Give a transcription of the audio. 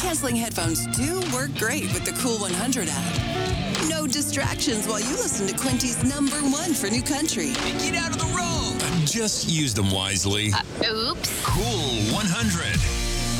noise-canceling headphones do work great with the Cool 100 app. No distractions while you listen to Quinty's #1 for new country. Get out of the road! Just use them wisely. Oops. Cool 100.